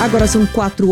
Agora são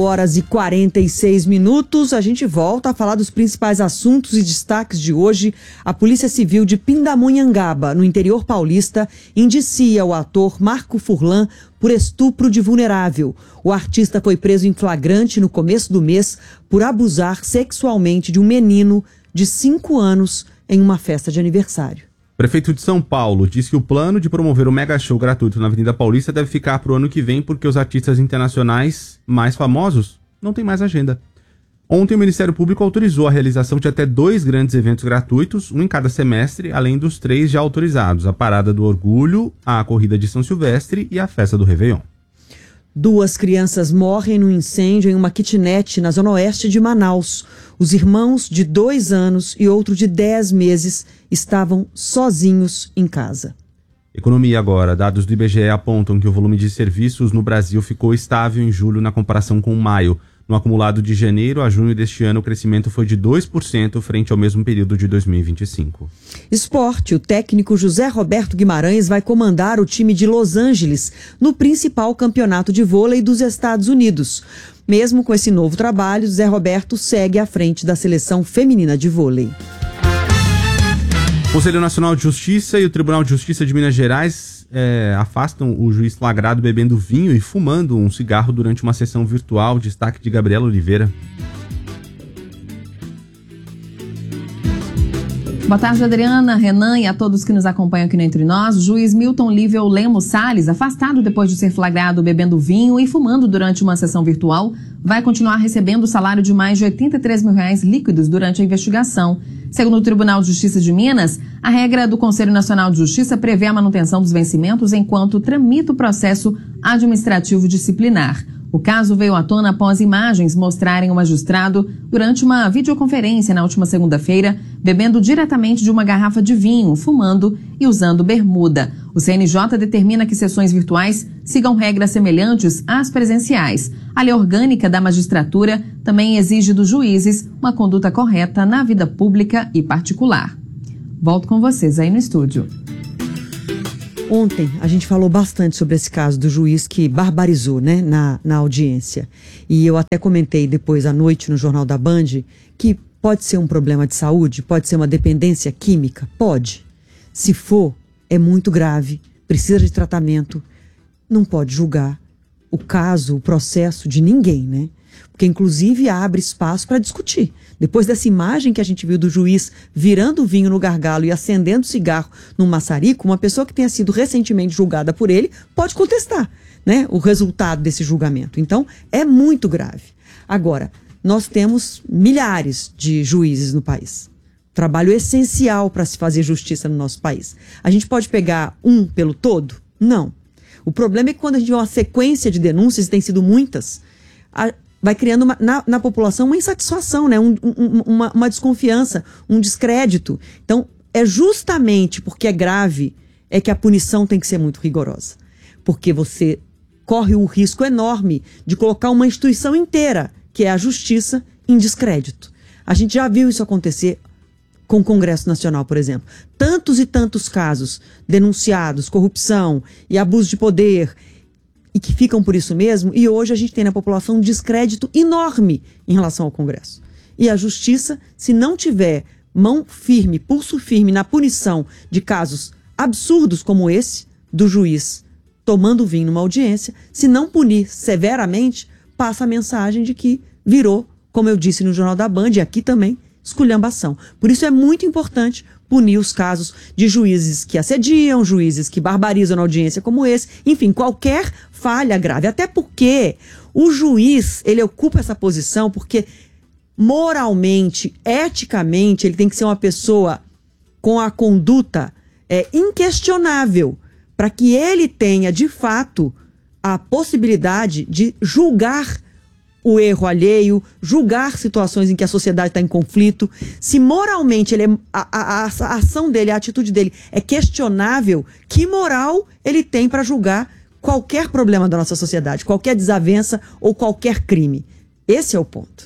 4h46. A gente volta a falar dos principais assuntos e destaques de hoje. A Polícia Civil de Pindamonhangaba, no interior paulista, indicia o ator Marco Furlan por estupro de vulnerável. O artista foi preso em flagrante no começo do mês por abusar sexualmente de um menino de 5 anos em uma festa de aniversário. O prefeito de São Paulo disse que o plano de promover o mega show gratuito na Avenida Paulista deve ficar para o ano que vem porque os artistas internacionais mais famosos não têm mais agenda. Ontem o Ministério Público autorizou a realização de até 2 grandes eventos gratuitos, um em cada semestre, além dos 3 já autorizados: a Parada do Orgulho, a Corrida de São Silvestre e a Festa do Réveillon. 2 crianças morrem no incêndio em uma kitnet na zona oeste de Manaus. Os irmãos de 2 anos e outro de 10 meses estavam sozinhos em casa. Economia agora. Dados do IBGE apontam que o volume de serviços no Brasil ficou estável em julho na comparação com maio. No acumulado de janeiro a junho deste ano, o crescimento foi de 2% frente ao mesmo período de 2025. Esporte. O técnico José Roberto Guimarães vai comandar o time de Los Angeles no principal campeonato de vôlei dos Estados Unidos. Mesmo com esse novo trabalho, José Roberto segue à frente da seleção feminina de vôlei. O Conselho Nacional de Justiça e o Tribunal de Justiça de Minas Gerais afastam o juiz flagrado bebendo vinho e fumando um cigarro durante uma sessão virtual. Destaque de Gabriela Oliveira. Boa tarde, Adriana, Renan e a todos que nos acompanham aqui no Entre Nós. O juiz Milton Lívio Lemos Salles, afastado depois de ser flagrado bebendo vinho e fumando durante uma sessão virtual, vai continuar recebendo o salário de mais de R$83 mil líquidos durante a investigação. Segundo o Tribunal de Justiça de Minas, a regra do Conselho Nacional de Justiça prevê a manutenção dos vencimentos enquanto tramita o processo administrativo disciplinar. O caso veio à tona após imagens mostrarem o magistrado durante uma videoconferência na última segunda-feira, bebendo diretamente de uma garrafa de vinho, fumando e usando bermuda. O CNJ determina que sessões virtuais sigam regras semelhantes às presenciais. A lei orgânica da magistratura também exige dos juízes uma conduta correta na vida pública e particular. Volto com vocês aí no estúdio. Ontem a gente falou bastante sobre esse caso do juiz que barbarizou, né, na audiência. E eu até comentei depois à noite no Jornal da Band que pode ser um problema de saúde, pode ser uma dependência química, pode. Se for, é muito grave, precisa de tratamento, não pode julgar o caso, o processo de ninguém, né? Porque inclusive abre espaço para discutir. Depois dessa imagem que a gente viu do juiz virando o vinho no gargalo e acendendo cigarro num maçarico, uma pessoa que tenha sido recentemente julgada por ele pode contestar, né, o resultado desse julgamento. Então, é muito grave. Agora, nós temos milhares de juízes no país. Trabalho essencial para se fazer justiça no nosso país. A gente pode pegar um pelo todo? Não. O problema é que quando a gente vê uma sequência de denúncias, e tem sido muitas, vai criando na população uma insatisfação, né? uma desconfiança, um descrédito. Então, é justamente porque é grave é que a punição tem que ser muito rigorosa. Porque você corre o risco enorme de colocar uma instituição inteira, que é a justiça, em descrédito. A gente já viu isso acontecer com o Congresso Nacional, por exemplo. Tantos e tantos casos denunciados, corrupção e abuso de poder, e que ficam por isso mesmo, e hoje a gente tem na população um descrédito enorme em relação ao Congresso. E a justiça, se não tiver mão firme, pulso firme na punição de casos absurdos como esse, do juiz tomando vinho numa audiência, se não punir severamente, passa a mensagem de que virou, como eu disse no Jornal da Band, e aqui também, esculhambação. Por isso é muito importante punir os casos de juízes que assediam, juízes que barbarizam na audiência como esse, enfim, qualquer falha grave. Até porque o juiz, ele ocupa essa posição porque moralmente, eticamente, ele tem que ser uma pessoa com a conduta inquestionável, para que ele tenha, de fato, a possibilidade de julgar o erro alheio, julgar situações em que a sociedade está em conflito. Se moralmente a ação dele, a atitude dele é questionável, que moral ele tem para julgar qualquer problema da nossa sociedade, qualquer desavença ou qualquer crime? Esse é o ponto.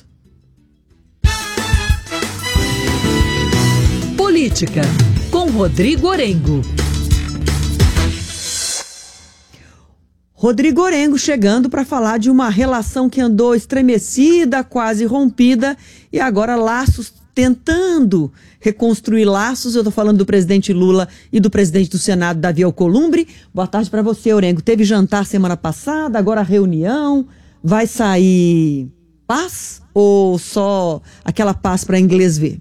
Política, com Rodrigo Orengo. Rodrigo Orengo chegando para falar de uma relação que andou estremecida, quase rompida, e agora laços, tentando reconstruir laços. Eu estou falando do presidente Lula e do presidente do Senado, Davi Alcolumbre. Boa tarde para você, Orengo. Teve jantar semana passada, agora reunião. Vai sair paz ou só aquela paz para inglês ver?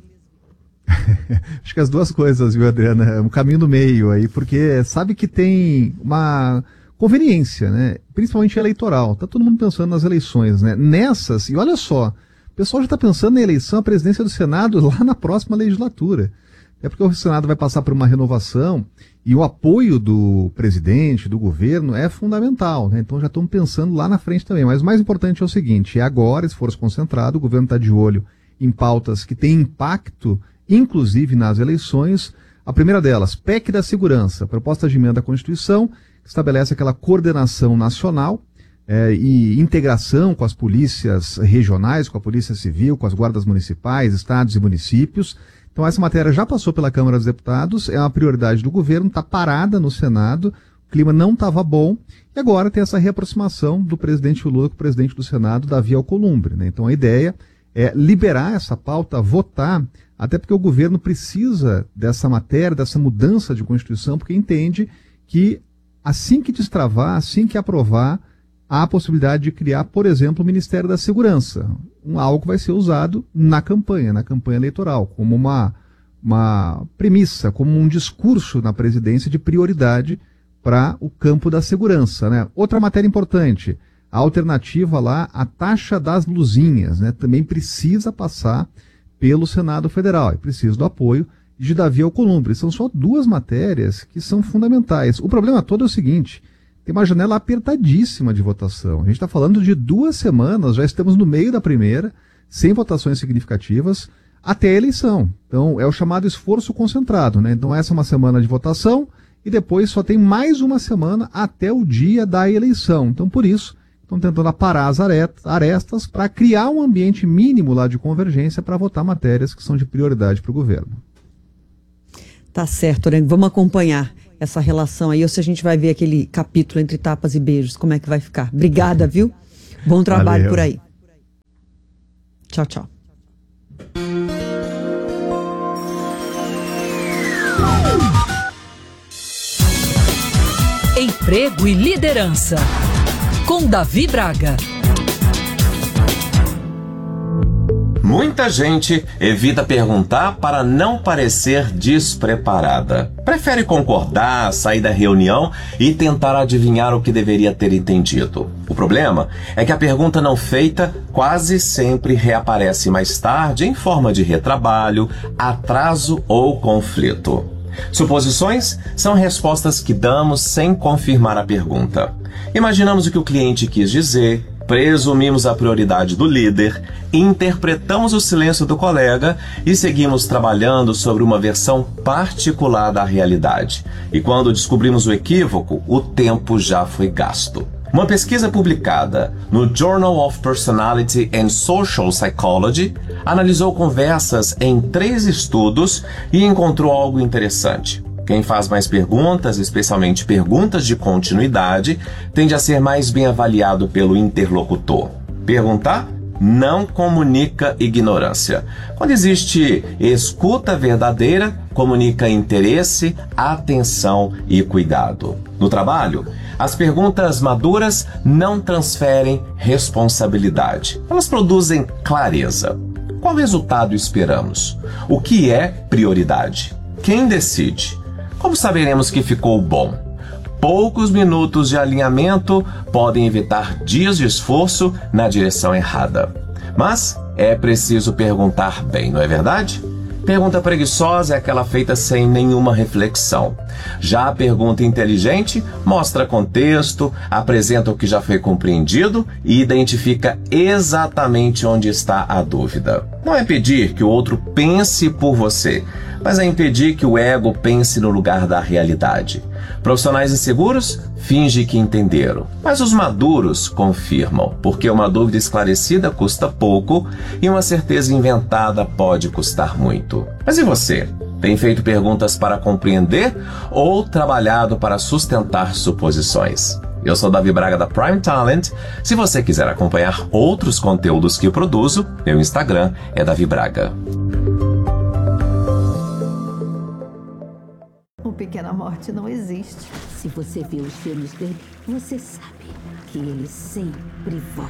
Acho que as duas coisas, viu, Adriana? É um caminho do meio aí, porque sabe que tem uma conveniência, né? Principalmente eleitoral. Tá todo mundo pensando nas eleições, né? Nessas, e olha só, o pessoal já está pensando na eleição à presidência do Senado lá na próxima legislatura. É porque o Senado vai passar por uma renovação e o apoio do presidente, do governo, é fundamental, né? Então já estamos pensando lá na frente também. Mas o mais importante é o seguinte, é agora, esforço concentrado, o governo está de olho em pautas que têm impacto, inclusive nas eleições. A primeira delas, PEC da Segurança, proposta de emenda à Constituição, que estabelece aquela coordenação nacional e integração com as polícias regionais, com a Polícia Civil, com as guardas municipais, estados e municípios. Então essa matéria já passou pela Câmara dos Deputados, é uma prioridade do governo, está parada no Senado, o clima não estava bom, e agora tem essa reaproximação do presidente Lula com o presidente do Senado, Davi Alcolumbre, né? Então a ideia é liberar essa pauta, votar, até porque o governo precisa dessa matéria, dessa mudança de Constituição, porque entende que assim que destravar, assim que aprovar, há a possibilidade de criar, por exemplo, o Ministério da Segurança. Algo que vai ser usado na campanha eleitoral, como uma premissa, como um discurso na presidência de prioridade para o campo da segurança, né? Outra matéria importante, a alternativa lá, a taxa das luzinhas, né? Também precisa passar pelo Senado Federal, e precisa do apoio de Davi Alcolumbre. São só duas matérias que são fundamentais. O problema todo é o seguinte, tem uma janela apertadíssima de votação. A gente está falando de 2 semanas, já estamos no meio da primeira, sem votações significativas, até a eleição. Então, é o chamado esforço concentrado, né? Então, essa é uma semana de votação e depois só tem mais uma semana até o dia da eleição. Então, por isso, estão tentando aparar as arestas para criar um ambiente mínimo lá de convergência para votar matérias que são de prioridade para o governo. Tá certo, Orengo. Vamos acompanhar essa relação aí, ou se a gente vai ver aquele capítulo entre tapas e beijos, como é que vai ficar. Obrigada, viu? Bom trabalho. Valeu. Por aí. Tchau, tchau. Emprego e liderança, com Davi Braga. Muita gente evita perguntar para não parecer despreparada. Prefere concordar, sair da reunião e tentar adivinhar o que deveria ter entendido. O problema é que a pergunta não feita quase sempre reaparece mais tarde em forma de retrabalho, atraso ou conflito. Suposições são respostas que damos sem confirmar a pergunta. Imaginamos o que o cliente quis dizer, presumimos a prioridade do líder, interpretamos o silêncio do colega e seguimos trabalhando sobre uma versão particular da realidade. E quando descobrimos o equívoco, o tempo já foi gasto. Uma pesquisa publicada no Journal of Personality and Social Psychology analisou conversas em 3 estudos e encontrou algo interessante. Quem faz mais perguntas, especialmente perguntas de continuidade, tende a ser mais bem avaliado pelo interlocutor. Perguntar não comunica ignorância. Quando existe escuta verdadeira, comunica interesse, atenção e cuidado. No trabalho, as perguntas maduras não transferem responsabilidade. Elas produzem clareza. Qual resultado esperamos? O que é prioridade? Quem decide? Como saberemos que ficou bom? Poucos minutos de alinhamento podem evitar dias de esforço na direção errada. Mas é preciso perguntar bem, não é verdade? Pergunta preguiçosa é aquela feita sem nenhuma reflexão. Já a pergunta inteligente mostra contexto, apresenta o que já foi compreendido e identifica exatamente onde está a dúvida. Não é pedir que o outro pense por você, mas é impedir que o ego pense no lugar da realidade. Profissionais inseguros fingem que entenderam, mas os maduros confirmam, porque uma dúvida esclarecida custa pouco e uma certeza inventada pode custar muito. Mas e você? Tem feito perguntas para compreender ou trabalhado para sustentar suposições? Eu sou Davi Braga da Prime Talent. Se você quiser acompanhar outros conteúdos que eu produzo, meu Instagram é Davi Braga. O Pequena Morte não existe. Se você viu os filmes dele, você sabe que ele sempre volta.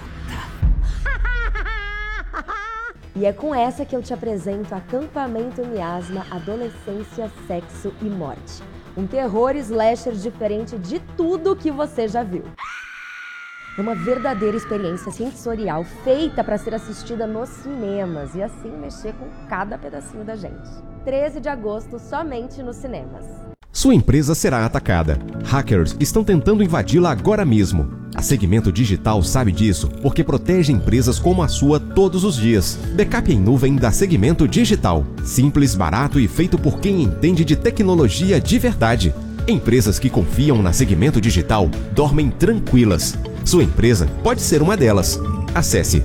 E é com essa que eu te apresento Acampamento Miasma, Adolescência, Sexo e Morte. Um terror slasher diferente de tudo que você já viu. É uma verdadeira experiência sensorial feita para ser assistida nos cinemas e assim mexer com cada pedacinho da gente. 13 de agosto, somente nos cinemas. Sua empresa será atacada. Hackers estão tentando invadi-la agora mesmo. A Segmento Digital sabe disso porque protege empresas como a sua todos os dias. Backup em nuvem da Segmento Digital. Simples, barato e feito por quem entende de tecnologia de verdade. Empresas que confiam na Segmento Digital dormem tranquilas. Sua empresa pode ser uma delas. Acesse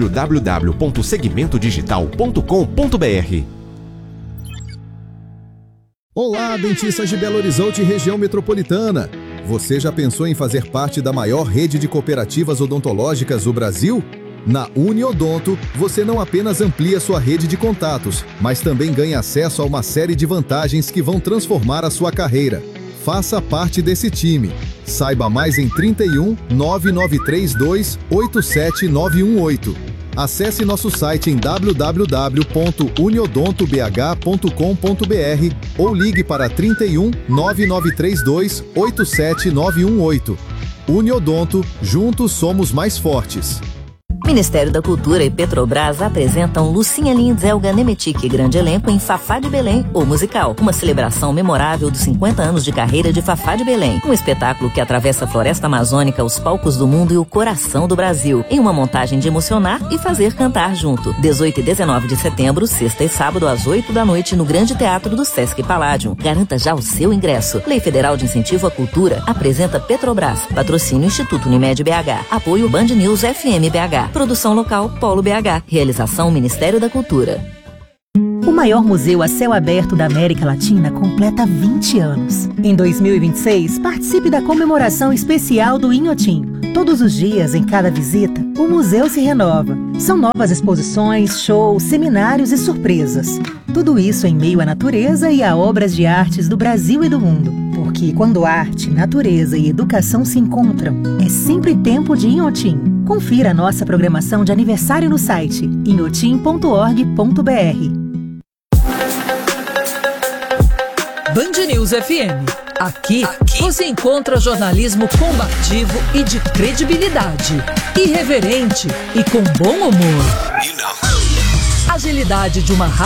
www.segmentodigital.com.br. Olá, dentistas de Belo Horizonte e região metropolitana. Você já pensou em fazer parte da maior rede de cooperativas odontológicas do Brasil? Na Uniodonto, você não apenas amplia sua rede de contatos, mas também ganha acesso a uma série de vantagens que vão transformar a sua carreira. Faça parte desse time. Saiba mais em 31 9932 87918. Acesse nosso site em www.uniodontobh.com.br ou ligue para 31 9932 87918. Uniodonto, juntos somos mais fortes. Ministério da Cultura e Petrobras apresentam Lucinha Lins, Elga Nemetic e grande elenco em Fafá de Belém, o musical. Uma celebração memorável dos 50 anos de carreira de Fafá de Belém. Um espetáculo que atravessa a floresta amazônica, os palcos do mundo e o coração do Brasil. Em uma montagem de emocionar e fazer cantar junto. 18 e 19 de setembro, sexta e sábado às 8 da noite no Grande Teatro do Sesc Palladium. Garanta já o seu ingresso. Lei Federal de Incentivo à Cultura apresenta Petrobras. Patrocínio Instituto Unimed BH. Apoio Band News FM BH. Produção local Polo BH. Realização Ministério da Cultura. O maior museu a céu aberto da América Latina completa 20 anos. Em 2026, participe da comemoração especial do Inhotim. Todos os dias, em cada visita, o museu se renova. São novas exposições, shows, seminários e surpresas. Tudo isso em meio à natureza e a obras de artes do Brasil e do mundo. Porque quando arte, natureza e educação se encontram, é sempre tempo de Inhotim. Confira a nossa programação de aniversário no site inhotim.org.br. Band News FM. Aqui você encontra jornalismo combativo e de credibilidade. Irreverente e com bom humor. Agilidade de uma